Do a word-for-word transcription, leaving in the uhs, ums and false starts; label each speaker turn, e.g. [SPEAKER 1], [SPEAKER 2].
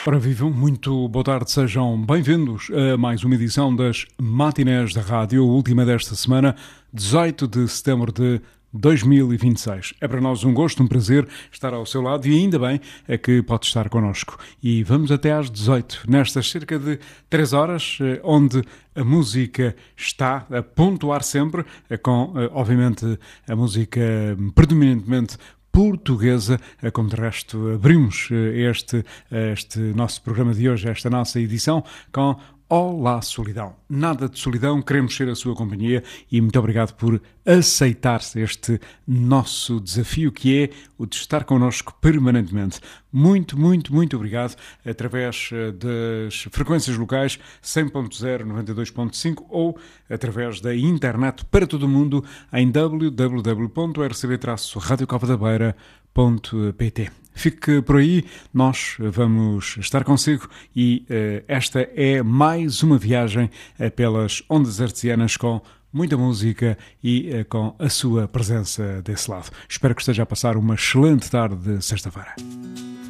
[SPEAKER 1] Ora vivam, muito boa tarde, sejam bem-vindos a mais uma edição das Matinés da Rádio, a última desta semana, dezoito de setembro de dois mil e vinte e seis. É para nós um gosto, um prazer estar ao seu lado e ainda bem é que pode estar connosco. E vamos até às dezoito, nestas cerca de três horas, onde a música está a pontuar sempre, com, obviamente, a música predominantemente portuguesa, como de resto abrimos este, este nosso programa de hoje, esta nossa edição, com Olá Solidão. Nada de solidão, queremos ser a sua companhia e muito obrigado por aceitar este nosso desafio que é o de estar connosco permanentemente. Muito, muito, muito obrigado através das frequências locais cem ponto zero, noventa e dois ponto cinco ou através da internet para todo o mundo em w w w ponto r c b traço radio cova da beira ponto p t. Fique por aí, nós vamos estar consigo e uh, esta é mais uma viagem uh, pelas ondas artesianas com muita música e uh, com a sua presença desse lado. Espero que esteja a passar uma excelente tarde de sexta-feira.